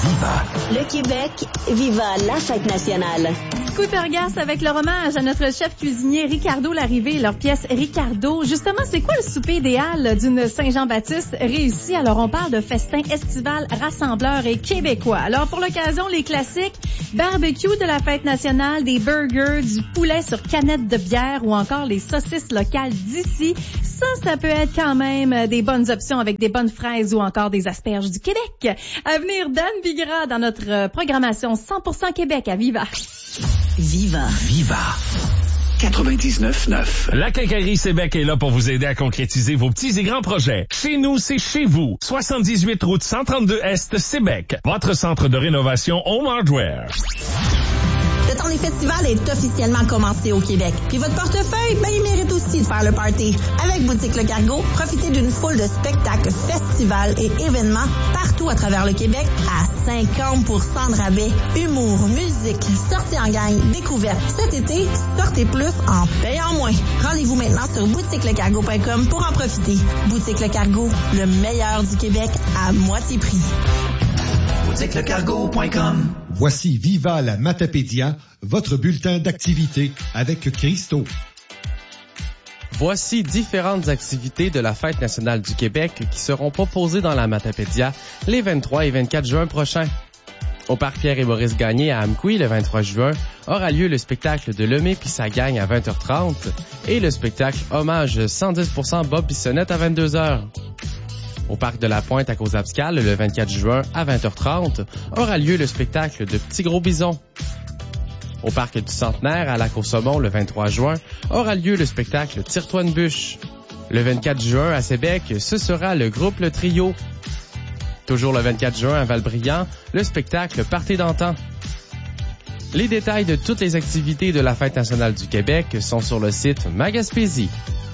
Viva. Le Québec, viva la fête nationale. Scooter Gas avec leur hommage à notre chef cuisinier Ricardo Larrivée et leur pièce Ricardo. Justement, c'est quoi le souper idéal d'une Saint-Jean-Baptiste réussie? Alors, on parle de festin estival rassembleur et québécois. Alors, pour l'occasion, les classiques, barbecue de la fête nationale, des burgers, du poulet sur canette de bière ou encore les saucisses locales d'ici. Ça peut être quand même des bonnes options avec des bonnes fraises ou encore des asperges du Québec. À venir, Dan Bigra dans notre programmation 100% Québec à Viva. Viva. Viva. 99.9. La Quincaillerie Sébec est là pour vous aider à concrétiser vos petits et grands projets. Chez nous, c'est chez vous. 78 route 132 Est, Sébec. Votre centre de rénovation Home Hardware. Le temps des festivals est officiellement commencé au Québec. Puis votre portefeuille, il mérite aussi de faire le party. Avec Boutique Le Cargo, profitez d'une foule de spectacles, festivals et événements partout à travers le Québec à 50% de rabais. Humour, musique, sorties en gang, découvertes. Cet été, sortez plus en payant moins. Rendez-vous maintenant sur boutiquelecargo.com pour en profiter. Boutique Le Cargo, le meilleur du Québec à moitié prix. boutiquelecargo.com. Voici Viva la Matapédia, votre bulletin d'activité avec Christo. Voici différentes activités de la Fête nationale du Québec qui seront proposées dans la Matapédia les 23 et 24 juin prochains. Au parc Pierre et Maurice Gagné à Amqui, le 23 juin, aura lieu le spectacle de Lemay puis sa gang à 20h30 et le spectacle Hommage 110% Bob Bissonnette à 22h. Au parc de la Pointe à Cozabscal, le 24 juin à 20h30, aura lieu le spectacle de Petit Gros Bison. Au parc du Centenaire, à Lac-au-Saumon, le 23 juin, aura lieu le spectacle Tire-toi une bûche. Le 24 juin, à Sébec, ce sera le groupe Le Trio. Toujours le 24 juin, à Valbriand, le spectacle Party d'antan. Les détails de toutes les activités de la Fête nationale du Québec sont sur le site Magaspésie.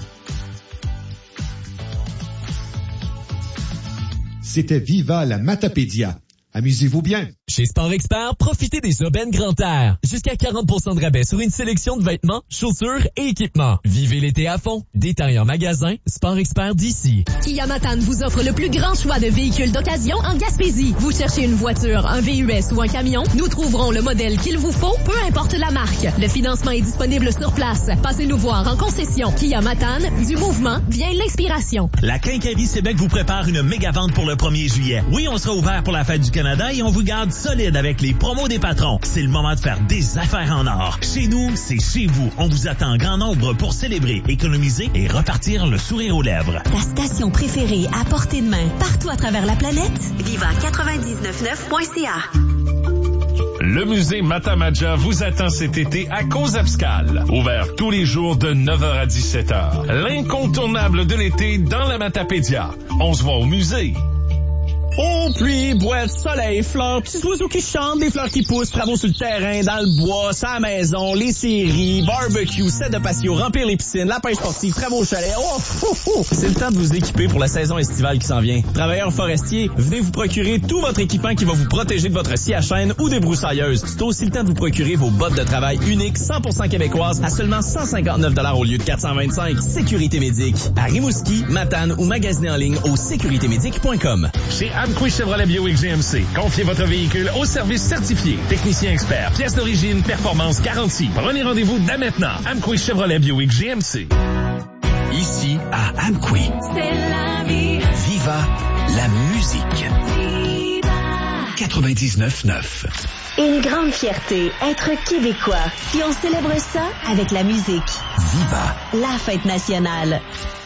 C'était Viva la Matapédia. Amusez-vous bien. Chez Sport Expert, profitez des aubaines Grand Air. Jusqu'à 40% de rabais sur une sélection de vêtements, chaussures et équipements. Vivez l'été à fond. Détail en magasin, Sport Expert d'ici. Kia Matane vous offre le plus grand choix de véhicules d'occasion en Gaspésie. Vous cherchez une voiture, un VUS ou un camion? Nous trouverons le modèle qu'il vous faut, peu importe la marque. Le financement est disponible sur place. Passez nous voir en concession. Kia Matane, du mouvement vient l'inspiration. La Quincaillerie Sébec vous prépare une méga vente pour le 1er juillet. Oui, on sera ouvert pour la fête du Canada et on vous garde solide avec les promos des patrons. C'est le moment de faire des affaires en or. Chez nous, c'est chez vous. On vous attend en grand nombre pour célébrer, économiser et repartir le sourire aux lèvres. Ta station préférée à portée de main partout à travers la planète? Viva999.ca. Le musée Matamaja vous attend cet été à Cozabscal. Ouvert tous les jours de 9h à 17h. L'incontournable de l'été dans la Matapédia. On se voit au musée. Oh, pluie, boîte, soleil, fleurs, petits oiseaux qui chantent, des fleurs qui poussent, travaux sur le terrain, dans le bois, sa maison, les séries, barbecue, set de patio, remplir les piscines, la pêche sportive, travaux au chalet. Oh, c'est le temps de vous équiper pour la saison estivale qui s'en vient. Travailleurs forestiers, venez vous procurer tout votre équipement qui va vous protéger de votre scie à chaîne ou des broussailleuses. C'est aussi le temps de vous procurer vos bottes de travail uniques 100% québécoises à seulement 159$ au lieu de 425$. Sécurité Médic. À Rimouski, Matane ou magasinez en ligne au sécuritémédic.com. Chez Amqui Chevrolet Buick GMC. Confiez votre véhicule au service certifié. Technicien expert, pièces d'origine, performance garantie. Prenez rendez-vous dès maintenant. Amqui Chevrolet Buick GMC. Ici, à Amqui. C'est la vie. Viva la musique. Viva. 99.9. Une grande fierté, être québécois. Puis on célèbre ça avec la musique. Viva la fête nationale.